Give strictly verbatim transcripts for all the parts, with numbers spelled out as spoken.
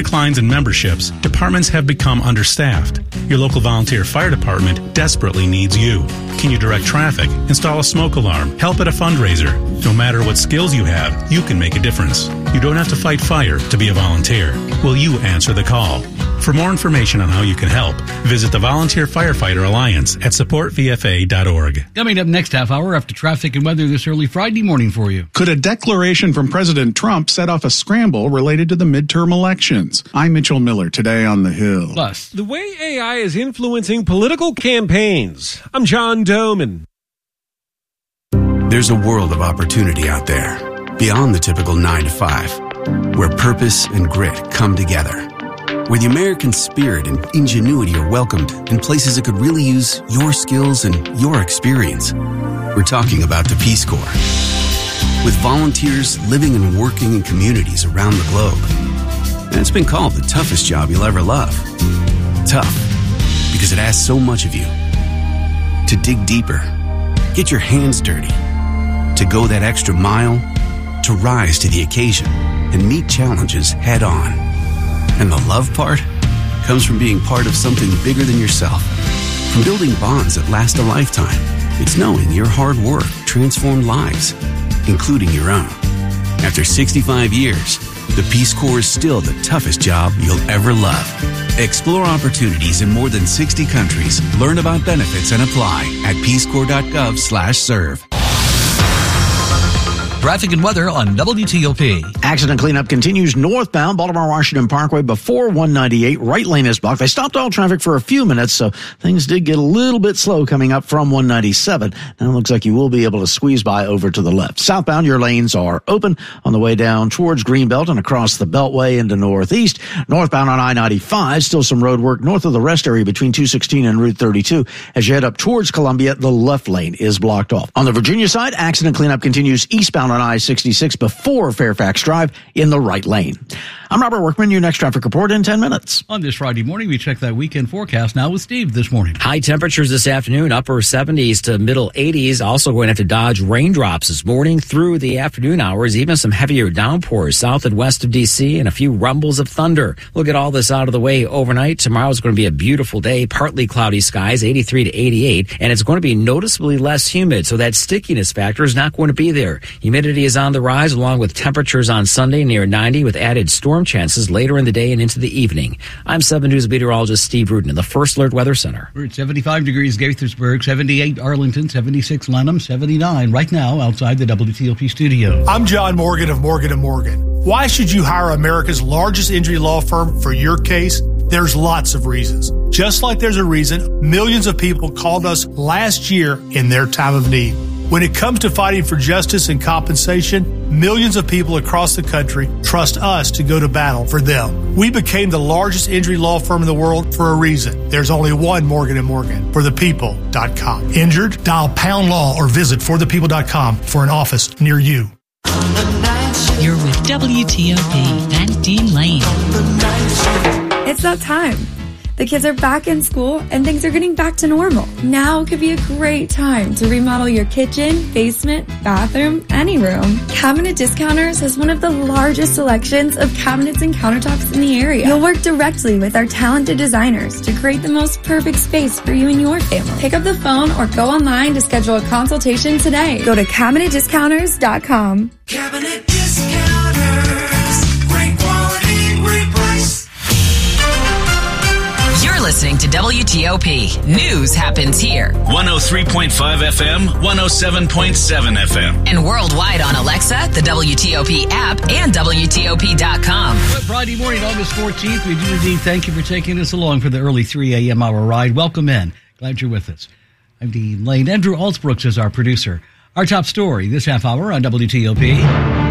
declines in memberships, departments have become understaffed. Your local volunteer fire department desperately needs you. Can you direct traffic, install a smoke alarm, help at a fundraiser? No matter what skills you have, you can make a difference. You don't have to fight fire to be a volunteer. Will you answer the call? For more information on how you can help, visit the Volunteer Firefighter Alliance at support v f a dot org. Coming up next half hour after traffic and weather this early Friday morning for you. Could a declaration from President Trump set off a scramble related to the midterm elections? I'm Mitchell Miller, today on The Hill. Plus, the way A I is influencing political campaigns. I'm John Doman. There's a world of opportunity out there, beyond the typical nine to five, where purpose and grit come together. Where the American spirit and ingenuity are welcomed in places that could really use your skills and your experience. We're talking about the Peace Corps. With volunteers living and working in communities around the globe. And it's been called the toughest job you'll ever love. Tough, because it asks so much of you. To dig deeper, get your hands dirty, to go that extra mile, to rise to the occasion and meet challenges head on. And the love part comes from being part of something bigger than yourself. From building bonds that last a lifetime, it's knowing your hard work transformed lives, including your own. After sixty-five years, the Peace Corps is still the toughest job you'll ever love. Explore opportunities in more than sixty countries. Learn about benefits and apply at peacecorps.gov slash serve. Traffic and weather on W T O P. Accident cleanup continues northbound Baltimore-Washington Parkway before one ninety-eight. Right lane is blocked. They stopped all traffic for a few minutes, so things did get a little bit slow coming up from one ninety-seven. Now it looks like you will be able to squeeze by over to the left. Southbound, your lanes are open on the way down towards Greenbelt and across the Beltway into Northeast. Northbound on I ninety-five, still some road work north of the rest area between two sixteen and Route thirty-two. As you head up towards Columbia, the left lane is blocked off. On the Virginia side, accident cleanup continues eastbound on I sixty-six before Fairfax Drive in the right lane. I'm Robert Workman, your next traffic report in ten minutes. On this Friday morning, we check that weekend forecast now with Steve this morning. High temperatures this afternoon, upper seventies to middle eighties. Also going to have to dodge raindrops this morning through the afternoon hours. Even some heavier downpours south and west of D C and a few rumbles of thunder. We'll get all this out of the way overnight. Tomorrow's going to be a beautiful day, partly cloudy skies, eighty-three to eighty-eight. And it's going to be noticeably less humid, so that stickiness factor is not going to be there. Humidity is on the rise, along with temperatures on Sunday near ninety with added storm chances later in the day and into the evening. I'm seven News meteorologist Steve Rudin in the First Alert Weather Center. We're at seventy-five degrees Gaithersburg, seventy-eight Arlington, seventy-six Lanham, seventy-nine right now outside the W T O P studio. I'm John Morgan of Morgan and Morgan. Why should you hire America's largest injury law firm for your case? There's lots of reasons. Just like there's a reason millions of people called us last year in their time of need. When it comes to fighting for justice and compensation, millions of people across the country trust us to go to battle for them. We became the largest injury law firm in the world for a reason. There's only one Morgan and Morgan, for the people dot com. Injured? Dial pound law or visit for the people dot com for an office near you. You're with W T O P and Dean Lane. It's that time. The kids are back in school and things are getting back to normal. Now could be a great time to remodel your kitchen, basement, bathroom, any room. Cabinet Discounters has one of the largest selections of cabinets and countertops in the area. You'll work directly with our talented designers to create the most perfect space for you and your family. Pick up the phone or go online to schedule a consultation today. Go to cabinet discounters dot com. Cabinet Discounters. Great quality, great price. You're listening to W T O P. News happens here. one oh three point five F M, one oh seven point seven F M. And worldwide on Alexa, the W T O P app, and W T O P dot com. Well, Friday morning, August fourteenth, we do indeed thank you for taking us along for the early three a.m. hour ride. Welcome in. Glad you're with us. I'm Dean Lane. Andrew Alsbrooks is our producer. Our top story this half hour on W T O P.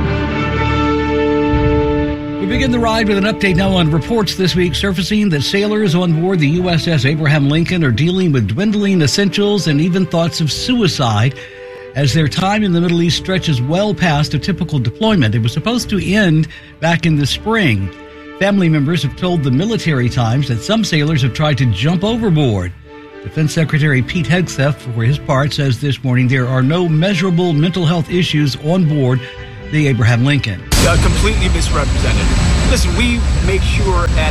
We begin the ride with an update now on reports this week surfacing that sailors on board the U S S Abraham Lincoln are dealing with dwindling essentials and even thoughts of suicide as their time in the Middle East stretches well past a typical deployment. It was supposed to end back in the spring. Family members have told the Military Times that some sailors have tried to jump overboard. Defense Secretary Pete Hegseth, for his part, says this morning there are no measurable mental health issues on board the Abraham Lincoln. Uh, completely misrepresented. listen, we make sure at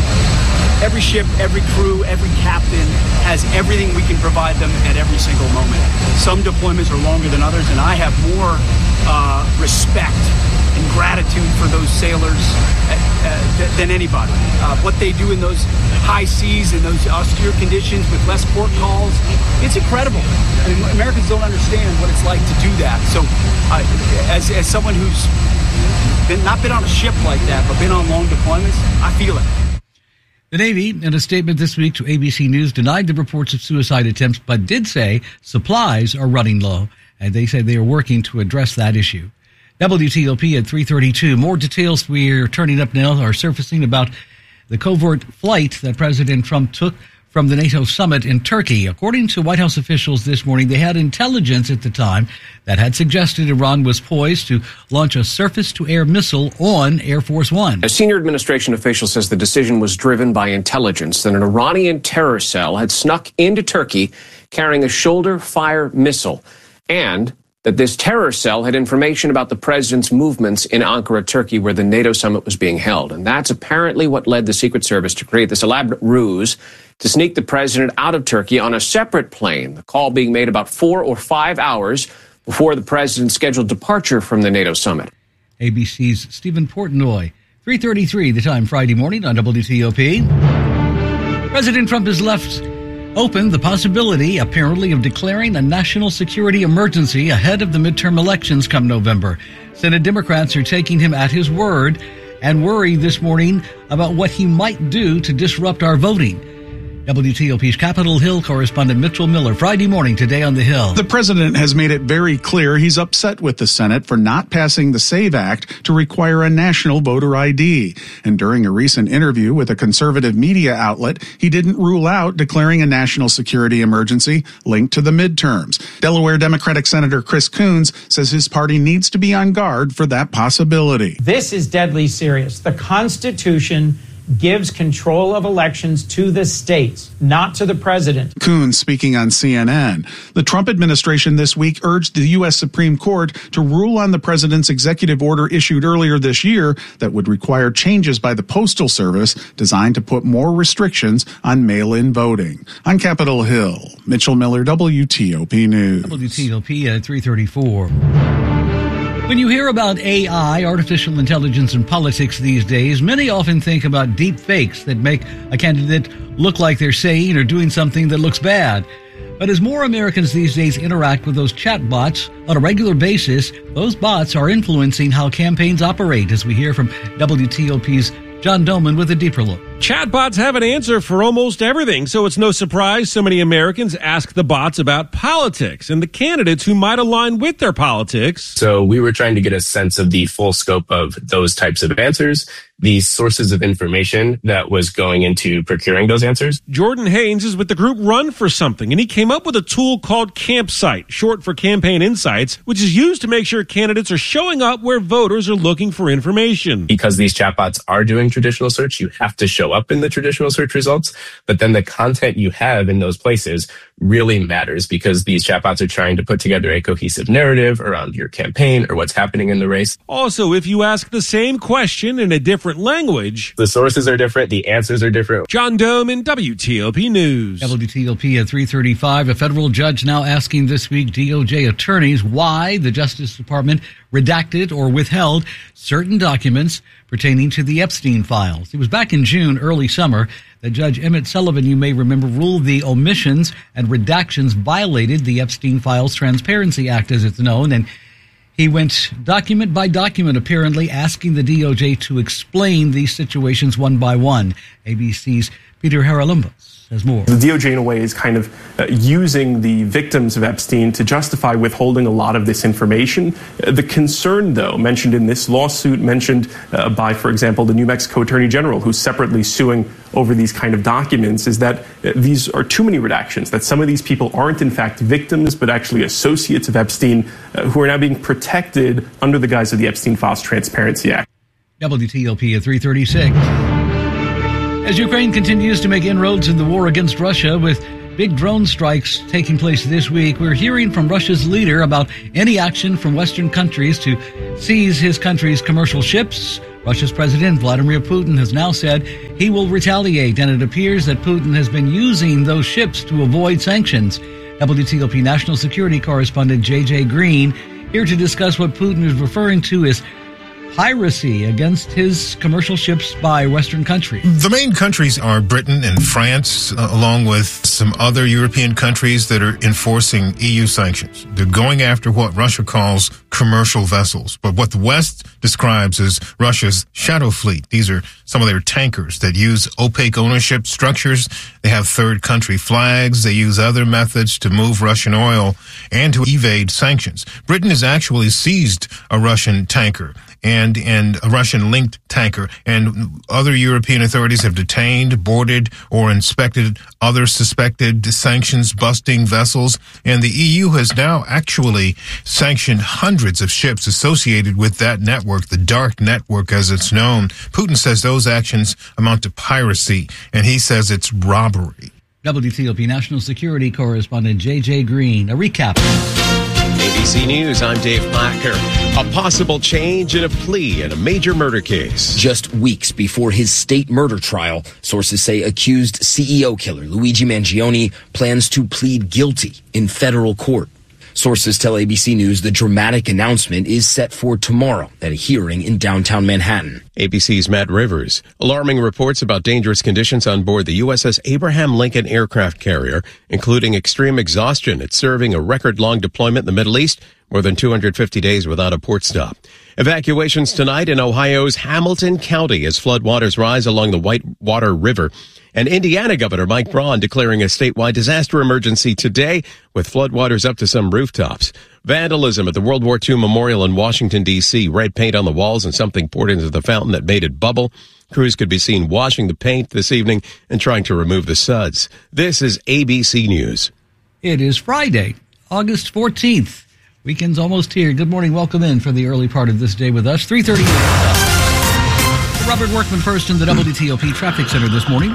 every ship, every crew, every captain has everything we can provide them at every single moment. Some deployments are longer than others, and I have more uh, respect and gratitude for those sailors uh, uh, than anybody. Uh, what they do in those high seas and those austere conditions with less port calls, it's incredible. I mean, Americans don't understand what it's like to do that. So uh, as, as someone who's been, not been on a ship like that, but been on long deployments, I feel it. The Navy, in a statement this week to A B C News, denied the reports of suicide attempts, but did say supplies are running low, and they said they are working to address that issue. W T O P at three thirty-two. More details we're turning up now are surfacing about the covert flight that President Trump took from the NATO summit in Turkey. According to White House officials this morning, they had intelligence at the time that had suggested Iran was poised to launch a surface-to-air missile on Air Force One. A senior administration official says the decision was driven by intelligence that an Iranian terror cell had snuck into Turkey carrying a shoulder-fire missile, and that this terror cell had information about the president's movements in Ankara, Turkey, where the NATO summit was being held. And that's apparently what led the Secret Service to create this elaborate ruse to sneak the president out of Turkey on a separate plane, the call being made about four or five hours before the president's scheduled departure from the NATO summit. A B C's Stephen Portnoy, three thirty-three, the time Friday morning on W T O P. President Trump has left open the possibility, apparently, of declaring a national security emergency ahead of the midterm elections come November. Senate Democrats are taking him at his word and worry this morning about what he might do to disrupt our voting. W T O P's Capitol Hill correspondent Mitchell Miller, Friday morning today on the Hill. The president has made it very clear he's upset with the Senate for not passing the SAVE Act to require a national voter I D. And during a recent interview with a conservative media outlet, he didn't rule out declaring a national security emergency linked to the midterms. Delaware Democratic Senator Chris Coons says his party needs to be on guard for that possibility. This is deadly serious. The Constitution gives control of elections to the states, not to the president. Coons speaking on C N N. The Trump administration this week urged the U S Supreme Court to rule on the president's executive order issued earlier this year that would require changes by the Postal Service designed to put more restrictions on mail-in voting. On Capitol Hill, Mitchell Miller, W T O P News. W T O P at three thirty-four. When you hear about A I, artificial intelligence, in politics these days, many often think about deep fakes that make a candidate look like they're saying or doing something that looks bad. But as more Americans these days interact with those chatbots on a regular basis, those bots are influencing how campaigns operate, as we hear from W T O P's John Doman with a deeper look. Chatbots have an answer for almost everything, so it's no surprise so many Americans ask the bots about politics and the candidates who might align with their politics. So we were trying to get a sense of the full scope of those types of answers, the sources of information that was going into procuring those answers. Jordan Haynes is with the group Run for Something, and he came up with a tool called Campsite, short for Campaign Insights, which is used to make sure candidates are showing up where voters are looking for information. Because these chatbots are doing traditional search, you have to show up in the traditional search results, but then the content you have in those places really matters because these chatbots are trying to put together a cohesive narrative around your campaign or what's happening in the race. Also, if you ask the same question in a different language, the sources are different, the answers are different. John Doman, W T O P News. W T O P at three thirty-five. A federal judge now asking this week D O J attorneys why the Justice Department redacted or withheld certain documents pertaining to the Epstein files. It was back in June, early summer, that Judge Emmett Sullivan, you may remember, ruled the omissions and redactions violated the Epstein Files Transparency Act, as it's known, and he went document by document, apparently, asking the D O J to explain these situations one by one. A B C's Peter Haralambos has more. The D O J, in a way, is kind of uh, using the victims of Epstein to justify withholding a lot of this information. Uh, the concern, though, mentioned in this lawsuit, mentioned uh, by, for example, the New Mexico Attorney General, who's separately suing over these kind of documents, is that uh, these are too many redactions, that some of these people aren't, in fact, victims, but actually associates of Epstein, uh, who are now being protected under the guise of the Epstein Files Transparency Act. W T O P at three thirty-six. As Ukraine continues to make inroads in the war against Russia with big drone strikes taking place this week. We're hearing from Russia's leader about any action from Western countries to seize his country's commercial ships. Russia's President Vladimir Putin has now said he will retaliate, and it appears that Putin has been using those ships to avoid sanctions. W T O P national security correspondent J J Green here to discuss what Putin is referring to as piracy against his commercial ships by Western countries. The main countries are Britain and France, uh, along with some other European countries that are enforcing E U sanctions. They're going after what Russia calls commercial vessels, but what the West describes as Russia's shadow fleet. These are some of their tankers that use opaque ownership structures. They have third country flags. They use other methods to move Russian oil and to evade sanctions. Britain has actually seized a Russian tanker and and a Russian-linked tanker, and other European authorities have detained, boarded, or inspected other suspected sanctions-busting vessels, and the E U has now actually sanctioned hundreds of ships associated with that network, the dark network as it's known. Putin says those actions amount to piracy, and he says it's robbery. W T O P national security correspondent J J Green. A recap. A B C News, I'm Dave Packer. A possible change in a plea in a major murder case. Just weeks before his state murder trial, sources say accused C E O killer Luigi Mangione plans to plead guilty in federal court. Sources tell A B C News the dramatic announcement is set for tomorrow at a hearing in downtown Manhattan. A B C's Matt Rivers. Alarming reports about dangerous conditions on board the U S S Abraham Lincoln aircraft carrier, including extreme exhaustion. It's serving a record-long deployment in the Middle East, more than two hundred fifty days without a port stop. Evacuations tonight in Ohio's Hamilton County as floodwaters rise along the Whitewater River. And Indiana Governor Mike Braun declaring a statewide disaster emergency today with floodwaters up to some rooftops. Vandalism at the World War Two Memorial in Washington, D C Red paint on the walls and something poured into the fountain that made it bubble. Crews could be seen washing the paint this evening and trying to remove the suds. This is A B C News. It is Friday, August fourteenth. Weekend's almost here. Good morning. Welcome in for the early part of this day with us. three thirty. Robert Workman first in the W T O P Traffic Center this morning.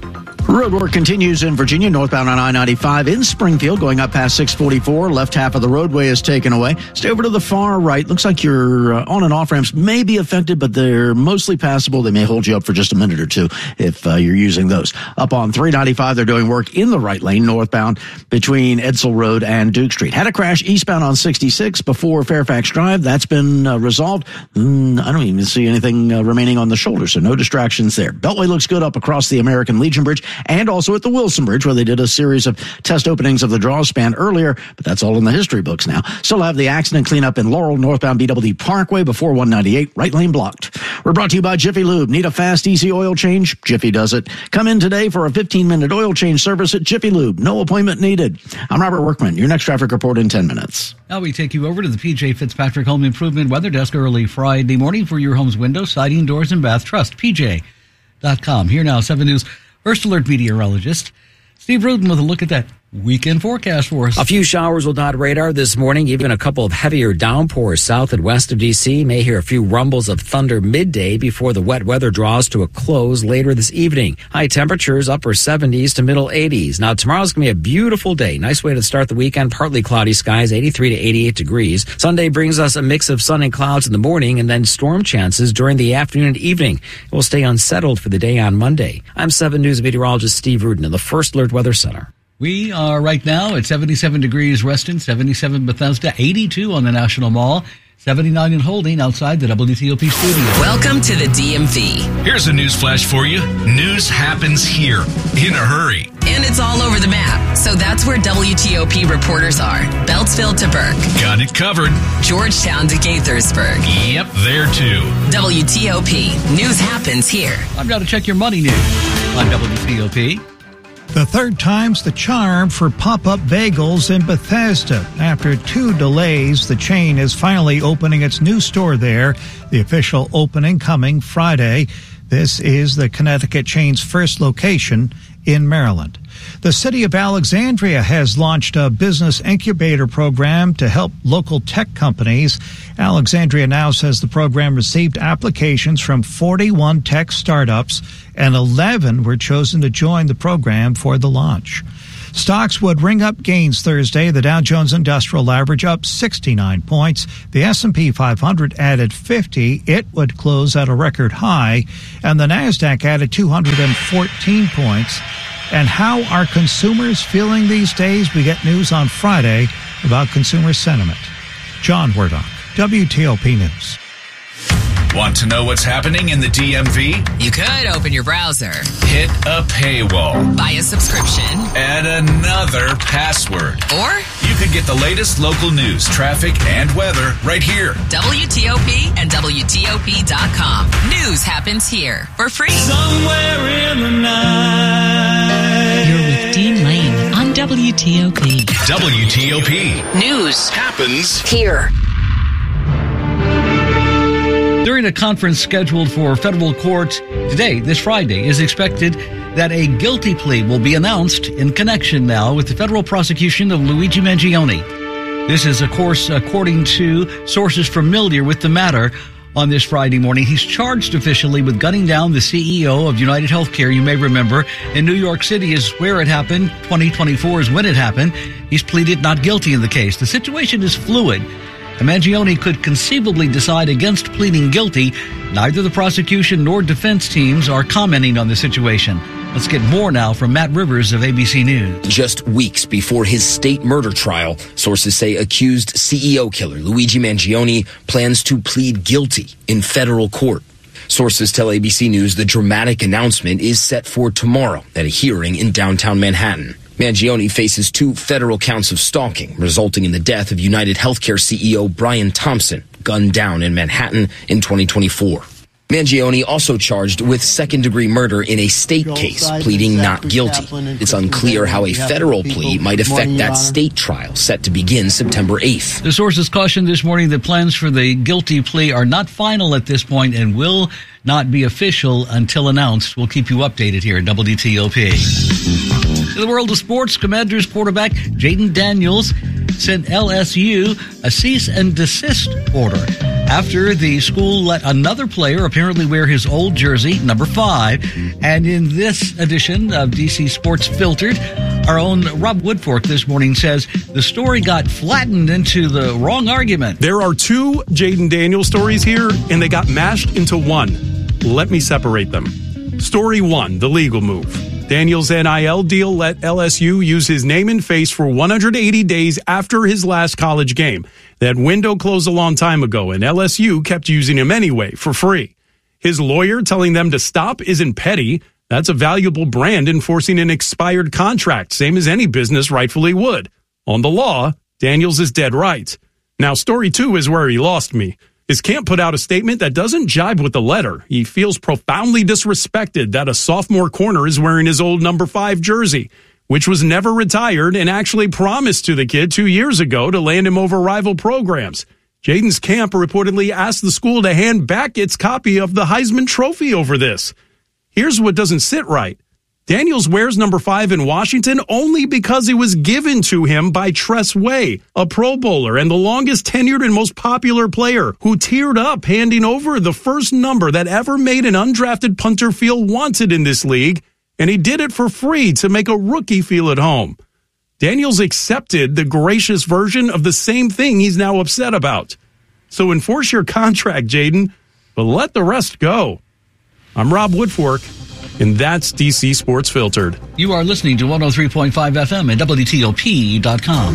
Road work continues in Virginia, northbound on I ninety-five in Springfield, going up past six forty-four. Left half of the roadway is taken away. Stay over to the far right. Looks like your uh, on and off ramps may be affected, but they're mostly passable. They may hold you up for just a minute or two if uh, you're using those. Up on three ninety-five, they're doing work in the right lane, northbound between Edsel Road and Duke Street. Had a crash eastbound on sixty-six before Fairfax Drive. That's been uh, resolved. Mm, I don't even see anything uh, remaining on the shoulder, so no distractions there. Beltway looks good up across the American Legion Bridge, and also at the Wilson Bridge, where they did a series of test openings of the draw span earlier, but that's all in the history books now. Still have the accident cleanup in Laurel, northbound B W D Parkway before one ninety-eight, right lane blocked. We're brought to you by Jiffy Lube. Need a fast, easy oil change? Jiffy does it. Come in today for a fifteen-minute oil change service at Jiffy Lube. No appointment needed. I'm Robert Workman. Your next traffic report in ten minutes. Now we take you over to the P J Fitzpatrick Home Improvement Weather Desk early Friday morning for your home's windows, siding, doors, and bath. Trust P J dot com. Here now, seven News First Alert meteorologist Steve Rudin with a look at that weekend forecast for us. A few showers will dot radar this morning, even a couple of heavier downpours south and west of D C. May hear a few rumbles of thunder midday before the wet weather draws to a close later this evening. High temperatures upper seventies to middle eighties. Now tomorrow's going to be a beautiful day. Nice way to start the weekend. Partly cloudy skies, eighty-three to eighty-eight degrees. Sunday brings us a mix of sun and clouds in the morning and then storm chances during the afternoon and evening. It will stay unsettled for the day on Monday. I'm seven News meteorologist Steve Rudin in the First Alert Weather Center. We are right now at seventy-seven degrees Reston, seventy-seven Bethesda, eighty-two on the National Mall, seventy-nine in Holding outside the W T O P studio. Welcome to the D M V. Here's a news flash for you. News happens here in a hurry. And it's all over the map. So that's where W T O P reporters are. Beltsville to Burke. Got it covered. Georgetown to Gaithersburg. Yep, there too. W T O P. News happens here. I've got to check your money news on W T O P. The third time's the charm for Pop-Up Bagels in Bethesda. After two delays, the chain is finally opening its new store there. The official opening coming Friday. This is the Connecticut chain's first location in Maryland. The city of Alexandria has launched a business incubator program to help local tech companies. Alexandria now says the program received applications from forty-one tech startups, and eleven were chosen to join the program for the launch. Stocks would ring up gains Thursday. The Dow Jones Industrial Average up sixty-nine points. The S and P five hundred added fifty. It would close at a record high. And the Nasdaq added two hundred fourteen points. And how are consumers feeling these days? We get news on Friday about consumer sentiment. John Wardock, W T O P News. Want to know what's happening in the D M V? You could open your browser, Hit a paywall, buy a subscription, add another password. or You could get the latest local news, traffic, and weather right here. W T O P and W T O P dot com. News happens here for free. Somewhere in the night. You're with Dean Lane on W T O P. W T O P. News happens here. During a conference scheduled for federal court today, this Friday, is expected that a guilty plea will be announced in connection now with the federal prosecution of Luigi Mangione. This is, of course, according to sources familiar with the matter. On this Friday morning, he's charged officially with gunning down the C E O of United Healthcare. You may remember in New York City is where it happened. twenty twenty-four is when it happened. He's pleaded not guilty in the case. The situation is fluid. Mangione could conceivably decide against pleading guilty. Neither the prosecution nor defense teams are commenting on the situation. Let's get more now from Matt Rivers of A B C News. Just weeks before his state murder trial, sources say accused C E O killer Luigi Mangione plans to plead guilty in federal court. Sources tell A B C News the dramatic announcement is set for tomorrow at a hearing in downtown Manhattan. Mangione faces two federal counts of stalking, resulting in the death of United Healthcare C E O Brian Thompson, gunned down in Manhattan in twenty twenty-four. Mangione also charged with second-degree murder in a state case, pleading not guilty. It's unclear how a federal plea might affect that state trial set to begin September eighth. The sources cautioned this morning that plans for the guilty plea are not final at this point and will not be official until announced. We'll keep you updated here at W T O P. In the world of sports, Commanders quarterback Jayden Daniels sent L S U a cease and desist order after the school let another player apparently wear his old jersey, number five. And in this edition of D C Sports Filtered, our own Rob Woodfork this morning says the story got flattened into the wrong argument. There are two Jayden Daniels stories here, and they got mashed into one. Let me separate them. Story one, the legal move. Daniels' N I L deal let L S U use his name and face for one hundred eighty days after his last college game. That window closed a long time ago, and L S U kept using him anyway for free. His lawyer telling them to stop isn't petty. That's a valuable brand enforcing an expired contract, same as any business rightfully would. On the law, Daniels is dead right. Now, story two is where he lost me. His camp put out a statement that doesn't jibe with the letter. He feels profoundly disrespected that a sophomore corner is wearing his old number five jersey, which was never retired and actually promised to the kid two years ago to land him over rival programs. Jayden's camp reportedly asked the school to hand back its copy of the Heisman Trophy over this. Here's what doesn't sit right. Daniels wears number five in Washington only because it was given to him by Tress Way, a Pro Bowler and the longest tenured and most popular player who teared up handing over the first number that ever made an undrafted punter feel wanted in this league, and he did it for free to make a rookie feel at home. Daniels accepted the gracious version of the same thing he's now upset about. So enforce your contract, Jayden, but let the rest go. I'm Rob Woodfork, and that's D C Sports Filtered. You are listening to one oh three point five F M at W T O P dot com.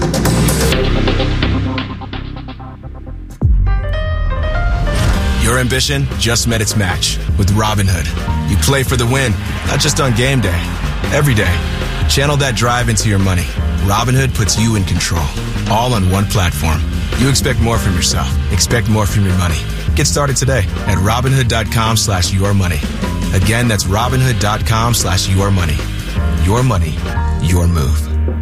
Your ambition just met its match with Robinhood. You play for the win, not just on game day, every day. Channel that drive into your money. Robinhood puts you in control, all on one platform. You expect more from yourself. Expect more from your money. Get started today at Robinhood.com slash your money. Again, that's Robinhood.com slash your money. Your money, your move.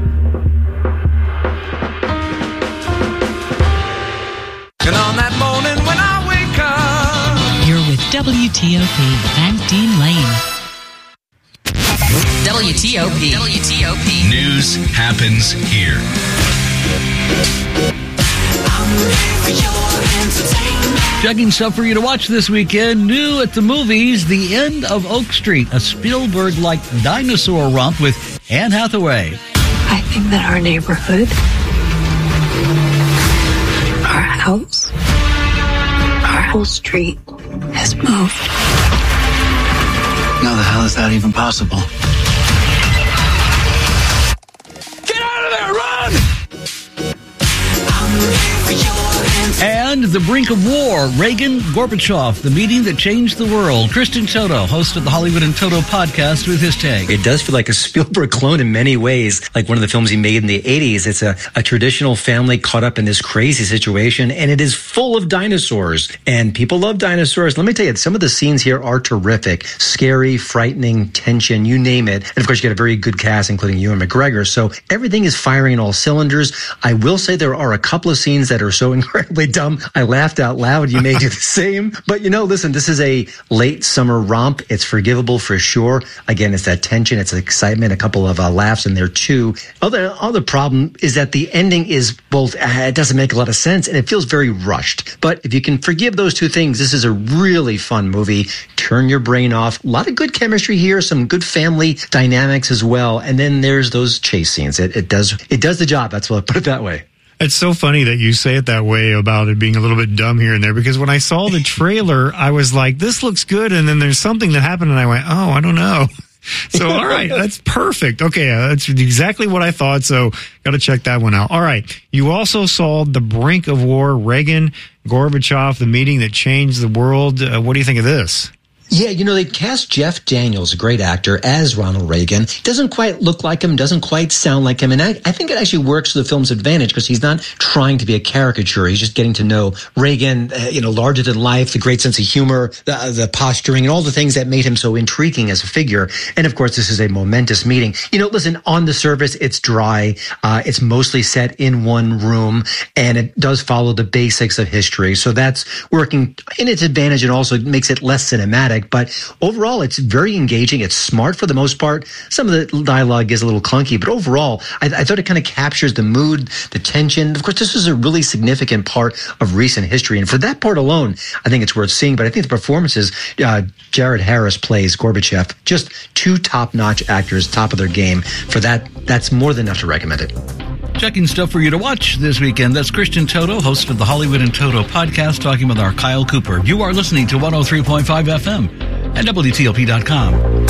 And on that morning when I wake up, You're with W T O P and Dean Lane. W T O P. W T O P. News happens here. Checking stuff for you to watch this weekend. New at the movies, The End of Oak Street, a Spielberg-like dinosaur romp with Anne Hathaway. I think that our neighborhood, our house, our whole street has moved. How the hell is that even possible? Get out of there! Run! And the brink of war, Reagan, Gorbachev, the meeting that changed the world. Christian Toto, host of the Hollywood and Toto podcast, with his take. It does feel like a Spielberg clone in many ways, like one of the films he made in the eighties. It's a, a traditional family caught up in this crazy situation, and it is full of dinosaurs. And people love dinosaurs. Let me tell you, some of the scenes here are terrific. Scary, frightening, tension, you name it. And of course, you get a very good cast, including Ewan McGregor. So everything is firing in all cylinders. I will say there are a couple of scenes that are so incredibly dumb. I laughed out loud. You may do the same. But, you know, listen, this is a late summer romp. It's forgivable for sure. Again, it's that tension. It's excitement. A couple of uh, laughs in there, too. Other, other problem is that the ending is both, uh, it doesn't make a lot of sense, and it feels very rushed. But if you can forgive those two things, this is a really fun movie. Turn your brain off. A lot of good chemistry here. Some good family dynamics as well. And then there's those chase scenes. It, it does, it does the job. That's what I'll put it that way. It's so funny that you say it that way about it being a little bit dumb here and there, because when I saw the trailer, I was like, this looks good. And then there's something that happened and I went, oh, I don't know. So, all right, that's perfect. Okay, uh, that's exactly what I thought. So got to check that one out. All right. You also saw The Brink of War, Reagan, Gorbachev, the meeting that changed the world. Uh, what do you think of this? Yeah, you know, they cast Jeff Daniels, a great actor, as Ronald Reagan. Doesn't quite look like him, doesn't quite sound like him. And I, I think it actually works to the film's advantage because he's not trying to be a caricature. He's just getting to know Reagan, uh, you know, larger than life, the great sense of humor, the, the posturing, and all the things that made him so intriguing as a figure. And of course, this is a momentous meeting. You know, listen, on the surface, it's dry. Uh, it's mostly set in one room, and it does follow the basics of history. So that's working in its advantage, and also makes it less cinematic. But overall, it's very engaging. It's smart for the most part. Some of the dialogue is a little clunky, but overall, I, I thought it kind of captures the mood, the tension. Of course, this is a really significant part of recent history. And for that part alone, I think it's worth seeing. But I think the performances, uh, Jared Harris plays Gorbachev, just two top-notch actors, top of their game. For that, that's more than enough to recommend it. Checking stuff for you to watch this weekend. That's Christian Toto, host of the Hollywood and Toto podcast, talking with our Kyle Cooper. You are listening to one oh three point five F M at W T O P dot com.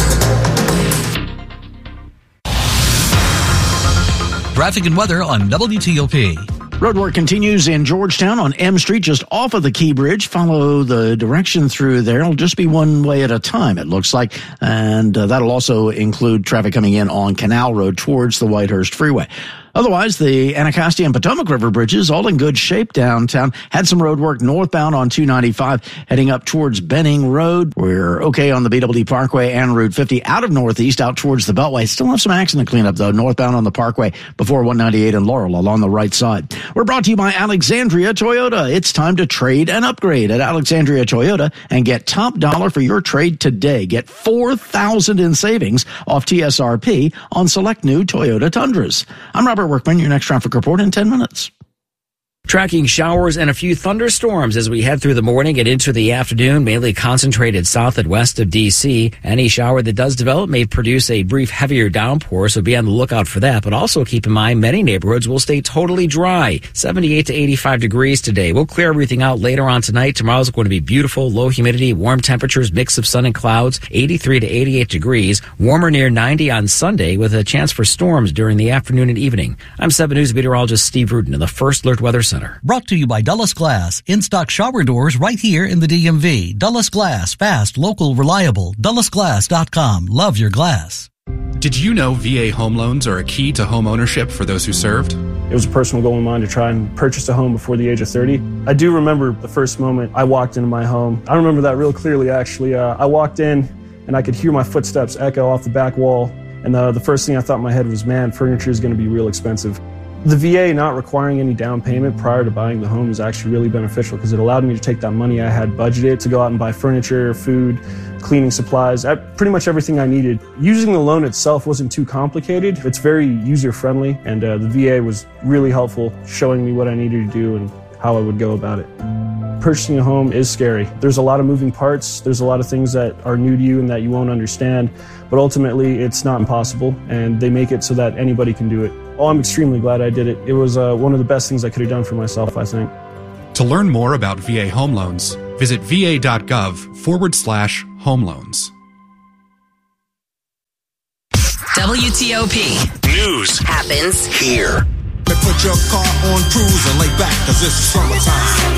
Traffic and weather on W T O P. Road work continues in Georgetown on M Street, just off of the Key Bridge. Follow the direction through there. It'll just be one way at a time, it looks like. And uh, that'll also include traffic coming in on Canal Road towards the Whitehurst Freeway. Otherwise, the Anacostia and Potomac River bridges all in good shape downtown. Had some road work northbound on two ninety-five, heading up towards Benning Road. We're okay on the B W D Parkway and Route fifty out of Northeast, out towards the Beltway. Still have some accident cleanup, though, northbound on the Parkway before one ninety-eight and Laurel along the right side. We're brought to you by Alexandria Toyota. It's time to trade and upgrade at Alexandria Toyota and get top dollar for your trade today. Get four thousand dollars in savings off T S R P on select new Toyota Tundras. I'm Robert Workman, your next traffic report in ten minutes. Tracking showers and a few thunderstorms as we head through the morning and into the afternoon, mainly concentrated south and west of D C. Any shower that does develop may produce a brief heavier downpour, so be on the lookout for that. But also keep in mind, many neighborhoods will stay totally dry. seventy-eight to eighty-five degrees today. We'll clear everything out later on tonight. Tomorrow's going to be beautiful, low humidity, warm temperatures, mix of sun and clouds, eighty-three to eighty-eight degrees. Warmer near ninety on Sunday with a chance for storms during the afternoon and evening. I'm seven News meteorologist Steve Rudin in the First Alert Weather Center. Brought to you by Dulles Glass. In-stock shower doors right here in the D M V. Dulles Glass. Fast, local, reliable. Dulles Glass dot com. Love your glass. Did you know V A home loans are a key to home ownership for those who served? It was a personal goal of mine to try and purchase a home before the age of thirty. I do remember the first moment I walked into my home. I remember that real clearly, actually. Uh, I walked in and I could hear my footsteps echo off the back wall. And uh, the first thing I thought in my head was, man, furniture is going to be real expensive. The V A not requiring any down payment prior to buying the home is actually really beneficial because it allowed me to take that money I had budgeted to go out and buy furniture, food, cleaning supplies, pretty much everything I needed. Using the loan itself wasn't too complicated. It's very user-friendly, and uh, the V A was really helpful, showing me what I needed to do and how I would go about it. Purchasing a home is scary. There's a lot of moving parts. There's a lot of things that are new to you and that you won't understand, but ultimately it's not impossible, and they make it so that anybody can do it. Oh, I'm extremely glad I did it. It was uh, one of the best things I could have done for myself, I think. To learn more about V A home loans, visit va.gov forward slash home loans. W T O P. News happens here. Put your car on cruise and lay back, cause it's summertime.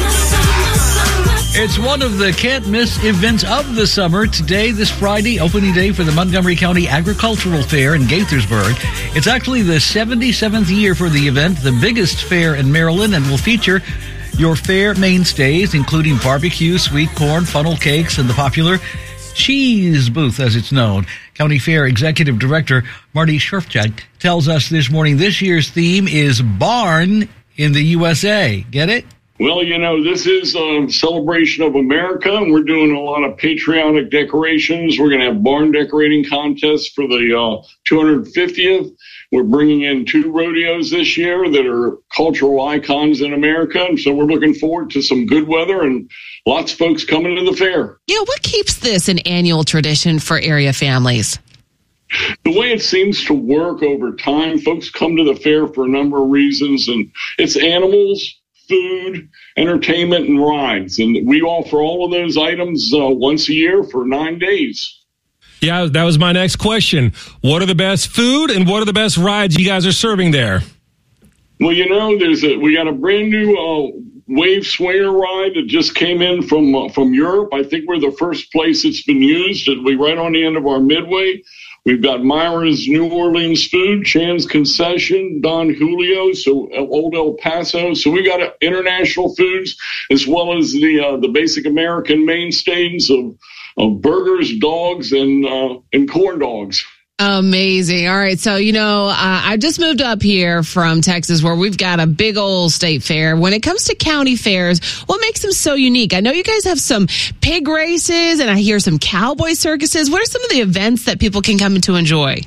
It's one of the can't-miss events of the summer. Today, this Friday, opening day for the Montgomery County Agricultural Fair in Gaithersburg. It's actually the seventy-seventh year for the event, the biggest fair in Maryland, and will feature your fair mainstays, including barbecue, sweet corn, funnel cakes, and the popular cheese booth, as it's known. County Fair Executive Director Marty Scherfjack tells us this morning this year's theme is Barn in the U S A. Get it? Well, you know, this is a celebration of America, and we're doing a lot of patriotic decorations. We're going to have barn decorating contests for the uh, two hundred fiftieth. We're bringing in two rodeos this year that are cultural icons in America, and so we're looking forward to some good weather and lots of folks coming to the fair. You know, what keeps this an annual tradition for area families? The way it seems to work over time, folks come to the fair for a number of reasons, and it's animals, food, entertainment, and rides. And we offer all of those items uh, once a year for nine days. Yeah, that was my next question. What are the best food and what are the best rides you guys are serving there? Well, you know, there's a we got a brand new uh, wave swinger ride that just came in from uh, from Europe. I think we're the first place it's been used. It'll be right on the end of our midway. We've got Myra's New Orleans Food, Chan's Concession, Don Julio, so Old El Paso. So we got international foods as well as the uh, the basic American mainstays of, of burgers, dogs, and uh, and corn dogs. Amazing. All right. So, you know, uh, I just moved up here from Texas where we've got a big old state fair. When it comes to county fairs, what makes them so unique? I know you guys have some pig races and I hear some cowboy circuses. What are some of the events that people can come to enjoy?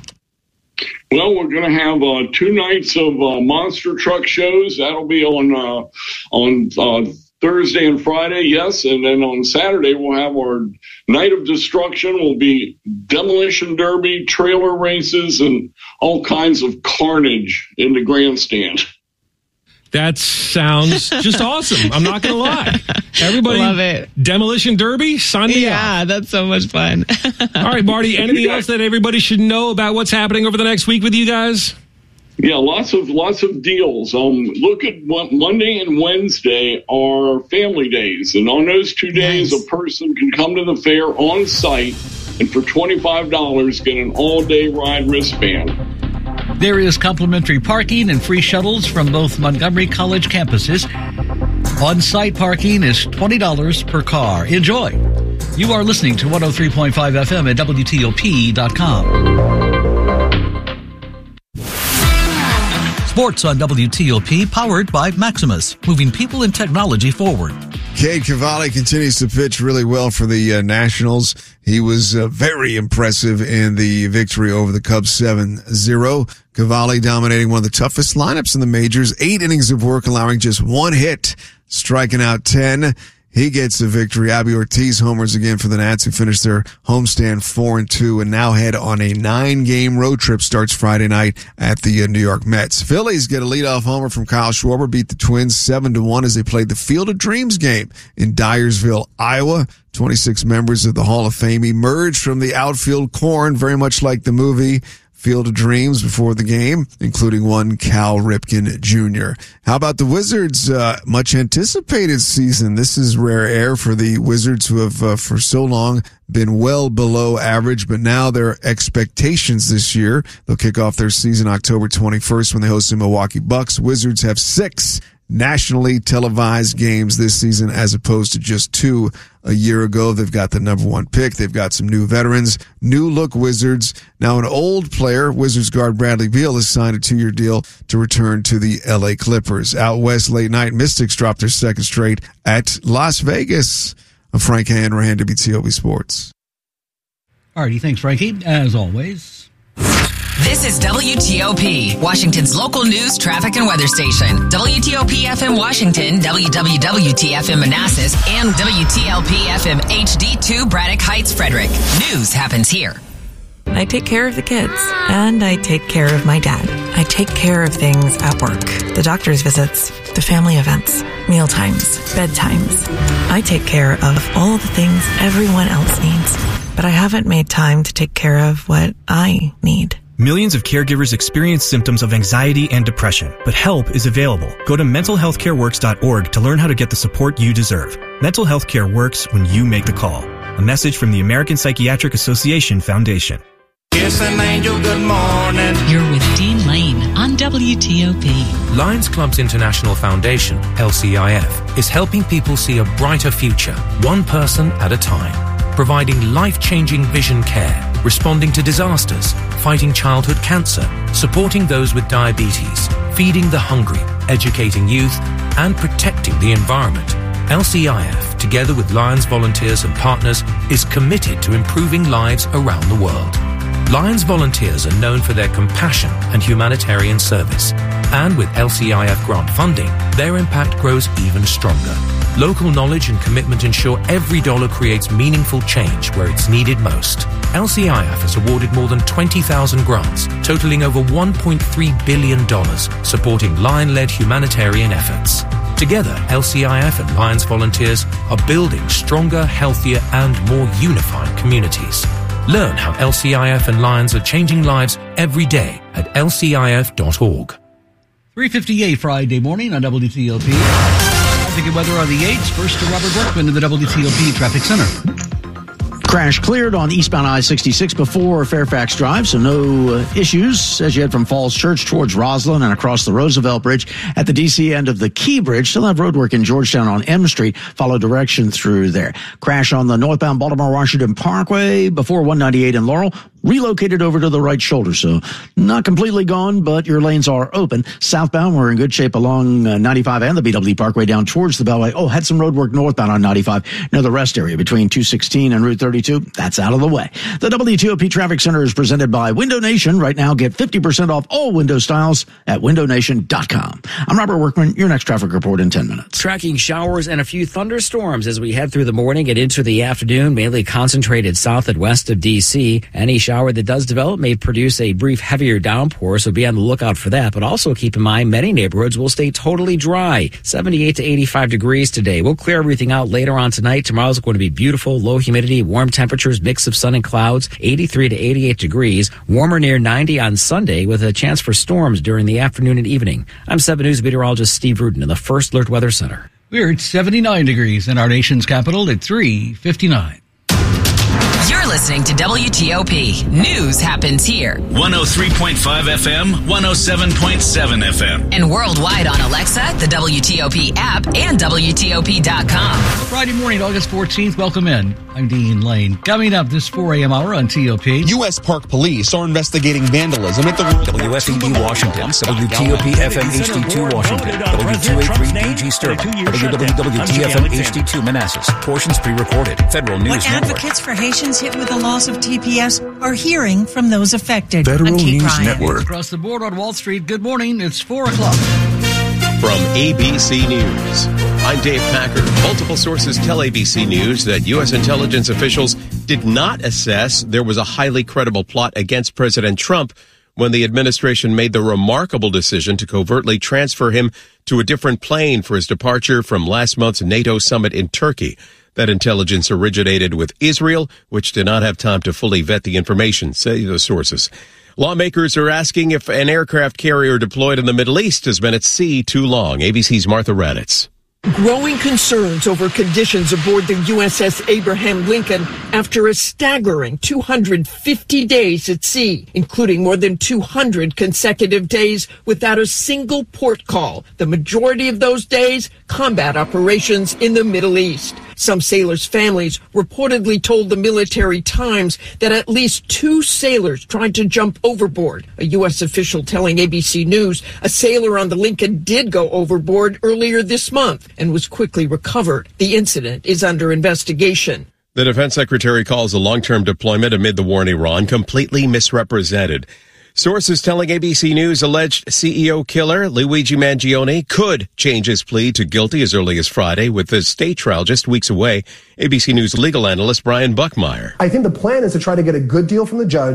Well, we're going to have uh, two nights of uh, monster truck shows. That'll be on uh, on uh, Thursday and Friday, yes. And then on Saturday, we'll have our Night of Destruction. Will be demolition derby, trailer races, and all kinds of carnage in the grandstand. That sounds just awesome. I'm not going to lie. Everybody, love it. Demolition derby, sign me up. Yeah, that's so much fun. All right, Marty, anything else that everybody should know about what's happening over the next week with you guys? Yeah, lots of lots of deals. Um, look at what Monday and Wednesday are family days, and on those two days, nice. A person can come to the fair on site, and for twenty-five dollars, get an all-day ride wristband. There is complimentary parking and free shuttles from both Montgomery College campuses. On-site parking is twenty dollars per car. Enjoy. You are listening to one oh three point five F M at W T O P dot com. Sports on W T O P, powered by Maximus, moving people and technology forward. Cade Cavalli continues to pitch really well for the uh, Nationals. He was uh, very impressive in the victory over the Cubs seven zero. Cavalli dominating one of the toughest lineups in the majors. Eight innings of work, allowing just one hit, striking out ten. He gets the victory. Abby Ortiz homers again for the Nats, who finished their homestand four and two and now head on a nine-game road trip. Starts Friday night at the uh, New York Mets. Phillies get a leadoff homer from Kyle Schwarber, beat the Twins seven to one as they played the Field of Dreams game in Dyersville, Iowa. twenty-six members of the Hall of Fame emerged from the outfield corn, very much like the movie Field of Dreams before the game, including one Cal Ripken Junior How about the Wizards? Uh, much anticipated season. This is rare air for the Wizards, who have uh, for so long been well below average, but now their expectations this year. They'll kick off their season October twenty-first when they host the Milwaukee Bucks. Wizards have six nationally televised games this season as opposed to just two a year ago. They've got the number one pick. They've got some new veterans, new look Wizards. Now an old player, Wizards guard Bradley Beal, has signed a two-year deal to return to the L A Clippers. Out west late night, Mystics dropped their second straight at Las Vegas. I'm Frank Hanrahan, W T O P Sports. All righty, thanks, Frankie, as always. This is W T O P, Washington's local news, traffic, and weather station. W T O P F M Washington, W W W T F M Manassas, and W T L P F M H D two Braddock Heights, Frederick. News happens here. I take care of the kids, and I take care of my dad. I take care of things at work. The doctor's visits, the family events, meal times, bedtimes. I take care of all the things everyone else needs. But I haven't made time to take care of what I need. Millions of caregivers experience symptoms of anxiety and depression, but help is available. Go to mental health care works dot org to learn how to get the support you deserve. Mental health care works when you make the call. A message from the American Psychiatric Association Foundation. Kiss an angel, good morning. You're with Dean Lane on W T O P. Lions Clubs International Foundation, L C I F, is helping people see a brighter future, one person at a time. Providing life-changing vision care, responding to disasters, fighting childhood cancer, supporting those with diabetes, feeding the hungry, educating youth, and protecting the environment. L C I F, together with Lions volunteers and partners, is committed to improving lives around the world. Lions volunteers are known for their compassion and humanitarian service. And with L C I F grant funding, their impact grows even stronger. Local knowledge and commitment ensure every dollar creates meaningful change where it's needed most. L C I F has awarded more than twenty thousand grants, totaling over one point three billion dollars, supporting Lion-led humanitarian efforts. Together, L C I F and Lions volunteers are building stronger, healthier, and more unified communities. Learn how L C I F and Lions are changing lives every day at L C I F dot org. three fifty-eight Friday morning on W T O P. Traffic and weather on the eights. First to Robert Workman in the W T O P Traffic Center. Crash cleared on eastbound I sixty-six before Fairfax Drive, so no uh, issues as you head from Falls Church towards Roslyn and across the Roosevelt Bridge. At the D C end of the Key Bridge, still have roadwork in Georgetown on M Street. Follow direction through there. Crash on the northbound Baltimore-Washington Parkway before one ninety-eight in Laurel. Relocated over to the right shoulder, so not completely gone, but your lanes are open. Southbound, we're in good shape along uh, ninety-five and the B W Parkway down towards the Beltway. Oh, had some road work northbound on ninety-five near the rest area between two sixteen and Route thirty-two. That's out of the way. The W T O P Traffic Center is presented by Window Nation. Right now, get fifty percent off all window styles at window nation dot com. I'm Robert Workman, your next traffic report in ten minutes. Tracking showers and a few thunderstorms as we head through the morning and into the afternoon, mainly concentrated south and west of D C. Any shower that does develop may produce a brief heavier downpour, so be on the lookout for that. But also keep in mind, many neighborhoods will stay totally dry. seventy-eight to eighty-five degrees today. We'll clear everything out later on tonight. Tomorrow's going to be beautiful, low humidity, warm temperatures, mix of sun and clouds, eighty-three to eighty-eight degrees. Warmer near ninety on Sunday with a chance for storms during the afternoon and evening. I'm seven News meteorologist Steve Rudin in the First Alert Weather Center. We're at seventy-nine degrees in our nation's capital at three fifty-nine. You're listening to W T O P. News happens here. one oh three point five F M, one oh seven point seven F M. And worldwide on Alexa, the W T O P app, and W T O P dot com. Friday morning, August fourteenth. Welcome in. I'm Dean Lane. Coming up this four a.m. hour on T O P. U S Park Police are investigating vandalism at the W S E D Washington, W T O P F M H D two Washington, W two eighty-three D G Sterling, W W W T F M H D two Manassas. Portions pre-recorded. Federal News What Network. Advocates for Haitians hit with the loss of T P S are hearing from those affected. Federal I'm Kate News Ryan. Network. Across the board on Wall Street, good morning. It's four o'clock. From A B C News, I'm Dave Packer. Multiple sources tell A B C News that U S intelligence officials did not assess there was a highly credible plot against President Trump when the administration made the remarkable decision to covertly transfer him to a different plane for his departure from last month's NATO summit in Turkey. That intelligence originated with Israel, which did not have time to fully vet the information, say the sources. Lawmakers are asking if an aircraft carrier deployed in the Middle East has been at sea too long. A B C's Martha Raddatz. Growing concerns over conditions aboard the U S S Abraham Lincoln after a staggering two hundred fifty days at sea, including more than two hundred consecutive days without a single port call. The majority of those days, combat operations in the Middle East. Some sailors' families reportedly told the Military Times that at least two sailors tried to jump overboard. A U S official telling A B C News a sailor on the Lincoln did go overboard earlier this month and was quickly recovered. The incident is under investigation. The defense secretary calls a long-term deployment amid the war in Iran completely misrepresented. Sources telling A B C News alleged C E O killer Luigi Mangione could change his plea to guilty as early as Friday, with the state trial just weeks away. A B C News legal analyst Brian Buckmeyer. I think the plan is to try to get a good deal from the judge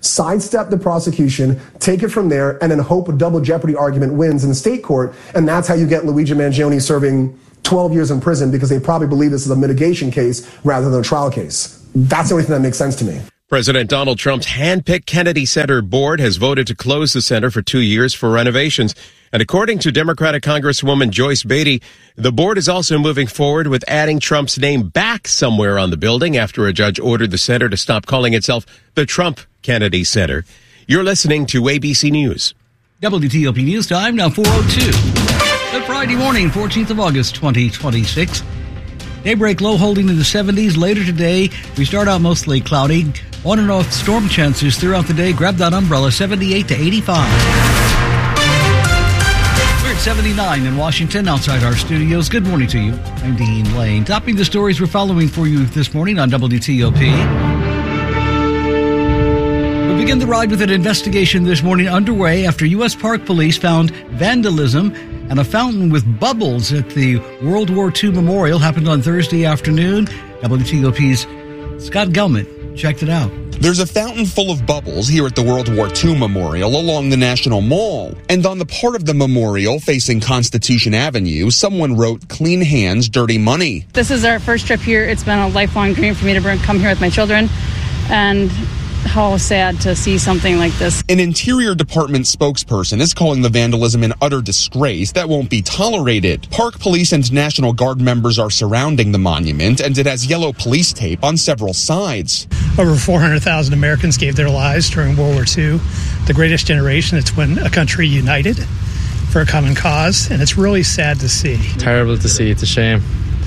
sidestep the prosecution, take it from there, and then hope a double jeopardy argument wins in the state court. And that's how you get Luigi Mangione serving twelve years in prison, because they probably believe this is a mitigation case rather than a trial case. That's the only thing that makes sense to me. President Donald Trump's hand-picked Kennedy Center board has voted to close the center for two years for renovations. And according to Democratic Congresswoman Joyce Beatty, the board is also moving forward with adding Trump's name back somewhere on the building after a judge ordered the center to stop calling itself the Trump Kennedy Center. You're listening to A B C News. W T O P News Time, now four oh two. Good Friday morning, fourteenth of August, twenty twenty-six. Daybreak low holding in the seventies. Later today, we start out mostly cloudy. On and off storm chances throughout the day. Grab that umbrella, seventy-eight to eighty-five. We're at seventy-nine in Washington, outside our studios. Good morning to you. I'm Dean Lane. Topping the stories we're following for you this morning on W T O P. We begin the ride with an investigation this morning underway after U S Park Police found vandalism and a fountain with bubbles at the World War Two Memorial. Happened on Thursday afternoon. W T O P's Scott Gelman checked it out. There's a fountain full of bubbles here at the World War Two Memorial along the National Mall. And on the part of the memorial facing Constitution Avenue, someone wrote, "Clean hands, dirty money." This is our first trip here. It's been a lifelong dream for me to bring, come here with my children. And how sad to see something like this. An Interior Department spokesperson is calling the vandalism an utter disgrace that won't be tolerated. Park Police and National Guard members are surrounding the monument, and it has yellow police tape on several sides. Over four hundred thousand Americans gave their lives during World War Two. The greatest generation. It's when a country united for a common cause, and it's really sad to see. Terrible to see. It's a shame.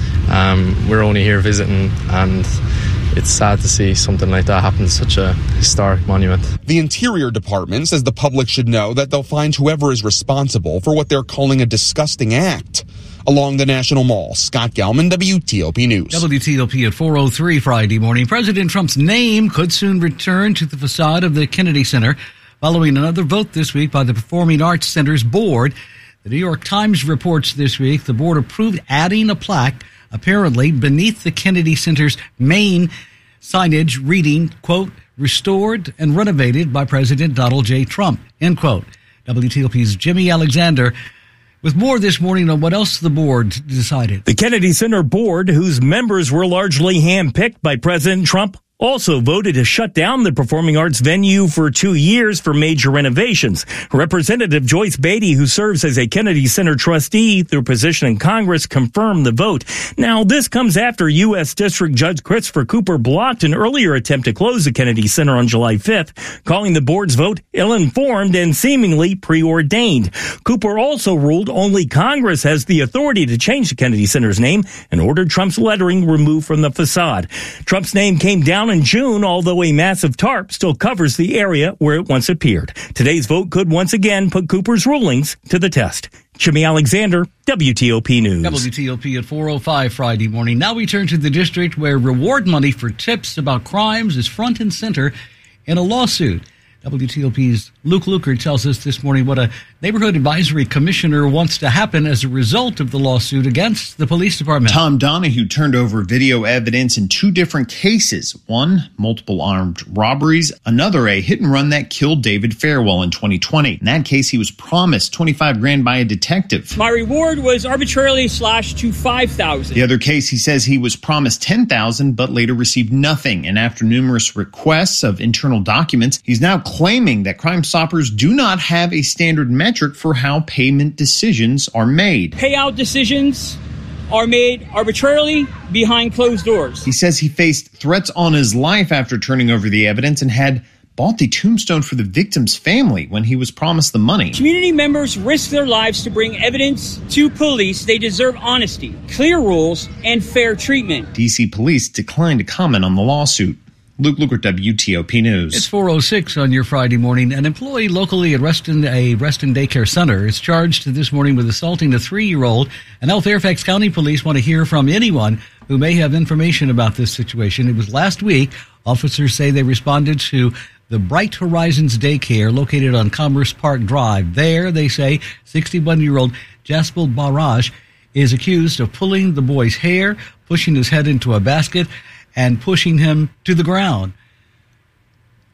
Um, we're only here visiting, and it's sad to see something like that happen to such a historic monument. The Interior Department says the public should know that they'll find whoever is responsible for what they're calling a disgusting act. Along the National Mall, Scott Gelman, W T O P News. W T O P at four oh three Friday morning. President Trump's name could soon return to the facade of the Kennedy Center following another vote this week by the Performing Arts Center's board. The New York Times reports this week the board approved adding a plaque apparently beneath the Kennedy Center's main signage reading, quote, "restored and renovated by President Donald J. Trump," end quote. W T O P's Jimmy Alexander with more this morning on what else the board decided. The Kennedy Center board, whose members were largely handpicked by President Trump, also voted to shut down the performing arts venue for two years for major renovations. Representative Joyce Beatty, who serves as a Kennedy Center trustee through position in Congress, confirmed the vote. Now, this comes after U S District Judge Christopher Cooper blocked an earlier attempt to close the Kennedy Center on July fifth, calling the board's vote ill-informed and seemingly preordained. Cooper also ruled only Congress has the authority to change the Kennedy Center's name and ordered Trump's lettering removed from the facade. Trump's name came down in June, although a massive tarp still covers the area where it once appeared. Today's vote could once again put Cooper's rulings to the test. Jimmy Alexander, W T O P News. W T O P at four oh five Friday morning. Now we turn to the district where reward money for tips about crimes is front and center in a lawsuit. W T O P's Luke Luker tells us this morning what a neighborhood advisory commissioner wants to happen as a result of the lawsuit against the police department. Tom Donahue turned over video evidence in two different cases. One, multiple armed robberies. Another, a hit and run that killed David Fairwell in twenty twenty. In that case, he was promised twenty-five grand by a detective. My reward was arbitrarily slashed to five thousand. The other case, he says he was promised ten thousand, but later received nothing. And after numerous requests of internal documents, he's now claiming that Crime Stoppers do not have a standard metric for how payment decisions are made. Payout decisions are made arbitrarily behind closed doors. He says he faced threats on his life after turning over the evidence and had bought the tombstone for the victim's family when he was promised the money. Community members risk their lives to bring evidence to police. They deserve honesty, clear rules, and fair treatment. D C police declined to comment on the lawsuit. Luke Luker, W T O P News. It's four oh six on your Friday morning. An employee locally at Reston, a Reston daycare center is charged this morning with assaulting a three-year-old. And now Fairfax County Police want to hear from anyone who may have information about this situation. It was last week. Officers say they responded to the Bright Horizons daycare located on Commerce Park Drive. There, they say, sixty-one-year-old Jaspel Barrage is accused of pulling the boy's hair, pushing his head into a basket, and pushing him to the ground.